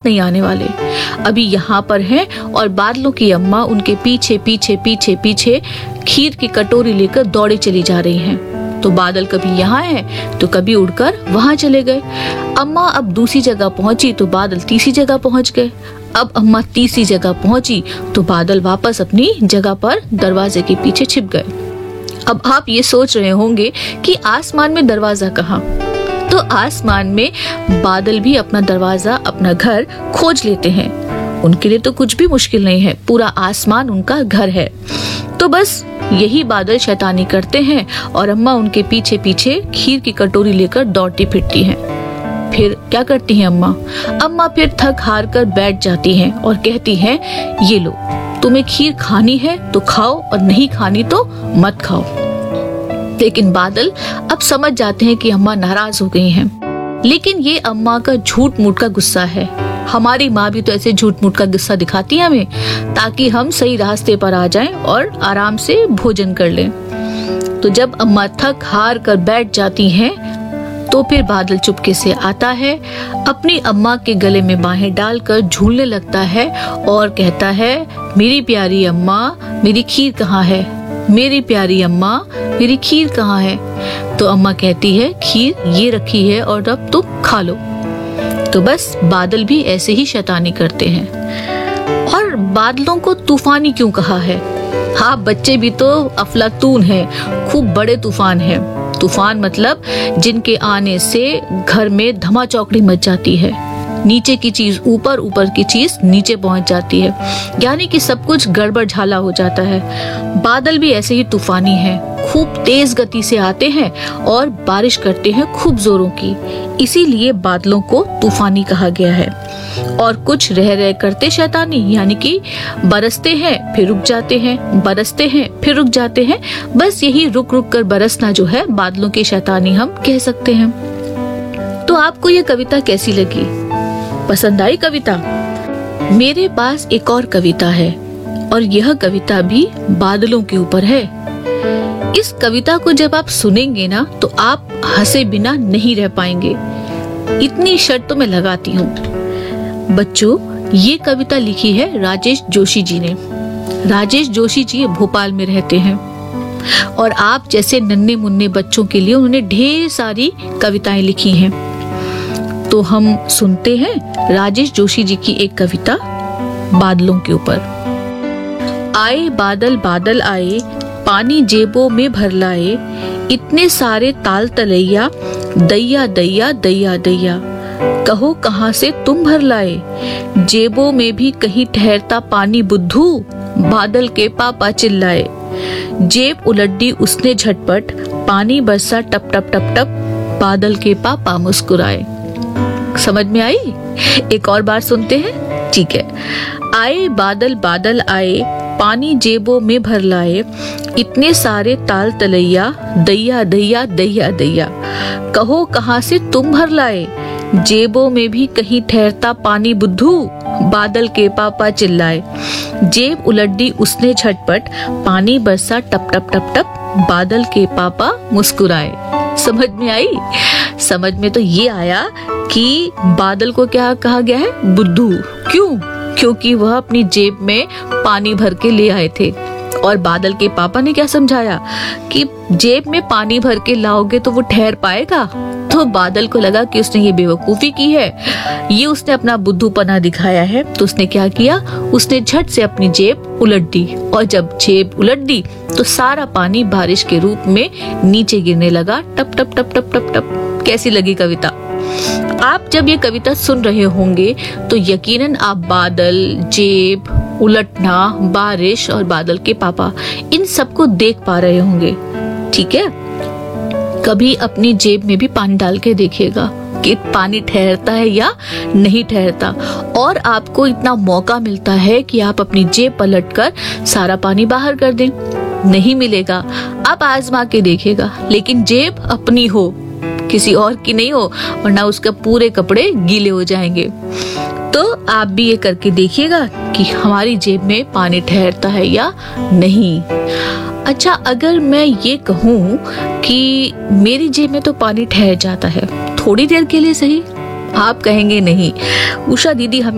नहीं आने वाले, अभी यहाँ पर हैं और बादलों की अम्मा उनके पीछे पीछे पीछे पीछे खीर की कटोरी लेकर दौड़े चली जा रही हैं। तो बादल कभी यहाँ है तो कभी उड़कर वहां चले गए। अम्मा अब दूसरी जगह पहुंची तो बादल तीसरी जगह पहुंच गए। अब अम्मा तीसरी जगह पहुंची तो बादल वापस अपनी जगह पर दरवाजे के पीछे छिप गए। अब आप ये सोच रहे होंगे कि आसमान में दरवाजा कहाँ? तो आसमान में बादल भी अपना दरवाजा, अपना घर खोज लेते हैं। उनके लिए तो कुछ भी मुश्किल नहीं है, पूरा आसमान उनका घर है। तो बस यही बादल शैतानी करते हैं और अम्मा उनके पीछे पीछे खीर की कटोरी लेकर दौड़ती फिरती हैं। फिर क्या करती हैं अम्मा? अम्मा फिर थक हार कर बैठ जाती हैं और कहती हैं, ये लो, तुम्हें खीर खानी है तो खाओ और नहीं खानी तो मत खाओ। लेकिन बादल अब समझ जाते हैं कि अम्मा नाराज हो गई हैं। लेकिन ये अम्मा का झूठ मूठ का गुस्सा है। हमारी माँ भी तो ऐसे झूठ मूठ का गुस्सा दिखाती है हमें, ताकि हम सही रास्ते पर आ जाएं और आराम से भोजन कर लें। तो जब अम्मा थक हार कर बैठ जाती हैं तो फिर बादल चुपके से आता है, अपनी अम्मा के गले में बाहें डालकर झूलने लगता है और कहता है, मेरी प्यारी अम्मा, मेरी खीर कहाँ है? मेरी प्यारी अम्मा, मेरी खीर कहाँ है? तो अम्मा कहती है, खीर ये रखी है और अब तुम खा लो। तो बस बादल भी ऐसे ही शैतानी करते हैं। और बादलों को तूफानी क्यों कहा है? हाँ, बच्चे भी तो अफलातून हैं, खूब बड़े तूफान हैं। तूफान मतलब जिनके आने से घर में धमाचौकड़ी मच जाती है, नीचे की चीज ऊपर, ऊपर की चीज नीचे पहुंच जाती है, यानी कि सब कुछ गड़बड़ झाला हो जाता है। बादल भी ऐसे ही तूफानी हैं, खूब तेज गति से आते हैं और बारिश करते हैं खूब जोरों की, इसीलिए बादलों को तूफानी कहा गया है। और कुछ रह रह करते शैतानी, यानी कि बरसते हैं फिर रुक जाते हैं, बरसते हैं फिर रुक जाते हैं। बस यही रुक रुक कर बरसना जो है बादलों की शैतानी हम कह सकते हैं। तो आपको ये कविता कैसी लगी? पसंद आई कविता? मेरे पास एक और कविता है और यह कविता भी बादलों के ऊपर है। इस कविता को जब आप सुनेंगे ना तो आप हंसे बिना नहीं रह पाएंगे, इतनी शर्त तो मैं लगाती हूँ। बच्चों, ये कविता लिखी है राजेश जोशी जी ने। राजेश जोशी जी भोपाल में रहते हैं और आप जैसे नन्हे मुन्ने बच्चों के लिए उन्होंने ढेर सारी कविताएं लिखी हैं। तो हम सुनते हैं राजेश जोशी जी की एक कविता बादलों के ऊपर। आए बादल बादल आए, पानी जेबों में भर लाए, इतने सारे ताल तलैया, दैया दैया दैया दैया, कहो कहाँ से तुम भर लाए, जेबों में भी कहीं ठहरता पानी बुद्धू, बादल के पापा चिल्लाए, जेब उलट उसने झटपट, पानी बरसा टप टप टप टप, बादल के पापा मुस्कुराए। समझ में आई? एक और बार सुनते हैं, ठीक है। आए बादल बादल आए, पानी जेबों में भर लाए, इतने सारे ताल तलैया, दैया दैया दैया दैया, कहो कहाँ से तुम भर लाए, जेबों में भी कहीं ठहरता पानी बुद्धू, बादल के पापा चिल्लाए, जेब उलट दी उसने झटपट, पानी बरसा टप टप टप टप, बादल के पापा मुस्कुराए। समझ में आई? समझ में तो ये आया कि बादल को क्या कहा गया है? बुद्धू। क्यों? क्योंकि वह अपनी जेब में पानी भर के ले आए थे। और बादल के पापा ने क्या समझाया कि जेब में पानी भर के लाओगे तो वो ठहर पाएगा। तो बादल को लगा कि उसने ये बेवकूफी की है, ये उसने अपना बुद्धूपना दिखाया है। तो उसने क्या किया? उसने झट से अपनी जेब उलट दी, और जब जेब उलट दी तो सारा पानी बारिश के रूप में नीचे गिरने लगा, टप टप टप टप टप टप। कैसी लगी कविता? आप जब ये कविता सुन रहे होंगे तो यकीनन आप बादल, जेब, उलटना, बारिश और बादल के पापा, इन सबको देख पा रहे होंगे। ठीक है, कभी अपनी जेब में भी पानी डाल के देखिएगा कि पानी ठहरता है या नहीं ठहरता। और आपको इतना मौका मिलता है कि आप अपनी जेब पलटकर सारा पानी बाहर कर दें, नहीं मिलेगा। आप आजमा के देखिएगा, लेकिन जेब अपनी हो, किसी और की नहीं हो, वरना उसके पूरे कपड़े गीले हो जाएंगे। तो आप भी ये करके देखिएगा कि हमारी जेब में पानी ठहरता है या नहीं। अच्छा, अगर मैं ये कहूँ कि मेरी जेब में तो पानी ठहर जाता है, थोड़ी देर के लिए सही, आप कहेंगे नहीं उषा दीदी